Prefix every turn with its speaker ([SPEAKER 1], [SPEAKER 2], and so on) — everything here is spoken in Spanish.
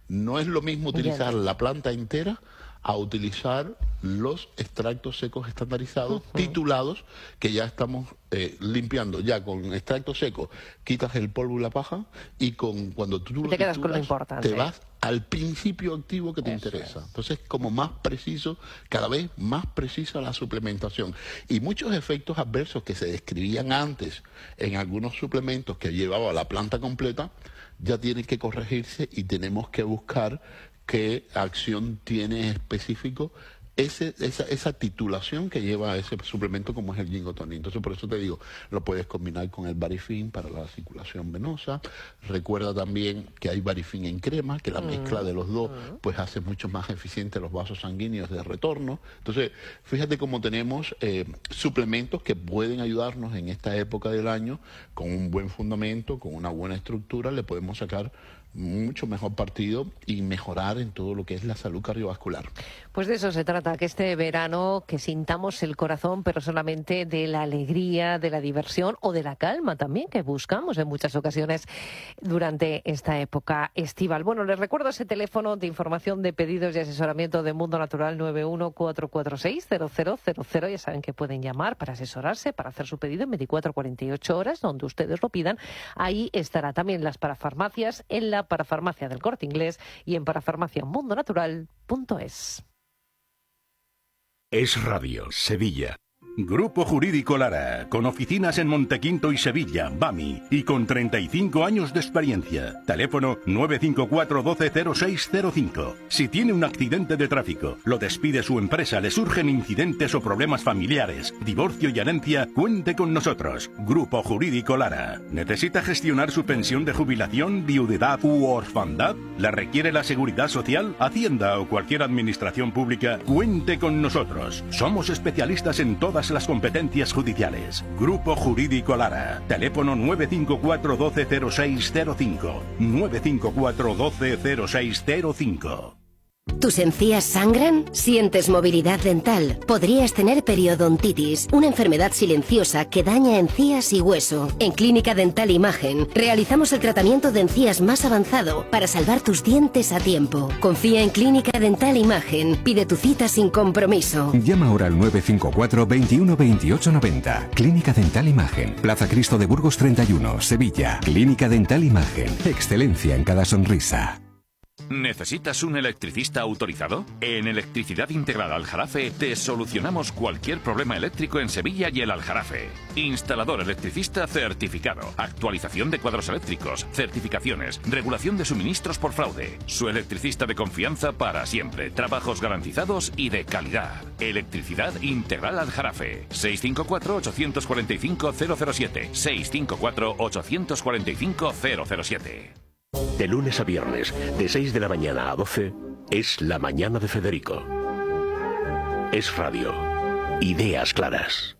[SPEAKER 1] No es lo mismo utilizar la planta entera a utilizar los extractos secos estandarizados, titulados, que ya estamos limpiando. Ya con extracto seco quitas el polvo y la paja, y cuando tú lo
[SPEAKER 2] te quedas con lo importante.
[SPEAKER 1] Te vas al principio activo que te interesa. Entonces, como más preciso, cada vez más precisa la suplementación. Y muchos efectos adversos que se describían antes en algunos suplementos que llevaba la planta completa, ya tienen que corregirse, y tenemos que buscar qué acción tiene específico esa titulación que lleva ese suplemento, como es el Gingotonin. Entonces, por eso te digo, lo puedes combinar con el Varifin para la circulación venosa. Recuerda también que hay Varifin en crema, que la mezcla de los dos pues hace mucho más eficiente los vasos sanguíneos de retorno. Entonces, fíjate cómo tenemos suplementos que pueden ayudarnos en esta época del año, con un buen fundamento, con una buena estructura, le podemos sacar mucho mejor partido y mejorar en todo lo que es la salud cardiovascular.
[SPEAKER 2] Pues de eso se trata, que este verano que sintamos el corazón, pero solamente de la alegría, de la diversión o de la calma también, que buscamos en muchas ocasiones durante esta época estival. Bueno, les recuerdo ese teléfono de información de pedidos y asesoramiento de Mundo Natural, 914460000. Ya saben que pueden llamar para asesorarse, para hacer su pedido en 24-48 horas, donde ustedes lo pidan. Ahí estará también las parafarmacias, en la parafarmacia del Corte Inglés y en parafarmaciamundonatural.es.
[SPEAKER 3] Es Radio, Sevilla. Grupo Jurídico Lara, con oficinas en Montequinto y Sevilla, BAMI, y con 35 años de experiencia. Teléfono 954 120605. Si tiene un accidente de tráfico, lo despide su empresa, le surgen incidentes o problemas familiares, divorcio y herencia, cuente con nosotros. Grupo Jurídico Lara. ¿Necesita gestionar su pensión de jubilación, viudedad u orfandad? ¿La requiere la Seguridad Social, Hacienda o cualquier administración pública? Cuente con nosotros. Somos especialistas en todas las competencias judiciales. Grupo Jurídico Lara. Teléfono 954 120605. 954 120605.
[SPEAKER 4] ¿Tus encías sangran? ¿Sientes movilidad dental? Podrías tener periodontitis, una enfermedad silenciosa que daña encías y hueso. En Clínica Dental Imagen realizamos el tratamiento de encías más avanzado para salvar tus dientes a tiempo. Confía en Clínica Dental Imagen. Pide tu cita sin compromiso.
[SPEAKER 5] Llama ahora al 954 21 28 90. Clínica Dental Imagen. Plaza Cristo de Burgos 31, Sevilla. Clínica Dental Imagen. Excelencia en cada sonrisa.
[SPEAKER 6] ¿Necesitas un electricista autorizado? En Electricidad Integral Aljarafe te solucionamos cualquier problema eléctrico en Sevilla y el Aljarafe. Instalador electricista certificado, actualización de cuadros eléctricos, certificaciones, regulación de suministros por fraude. Su electricista de confianza para siempre, trabajos garantizados y de calidad. Electricidad Integral Aljarafe. 654-845-007. 654-845-007.
[SPEAKER 7] De lunes a viernes, de 6 de la mañana a 12, es La Mañana de Federico. Es Radio. Ideas claras.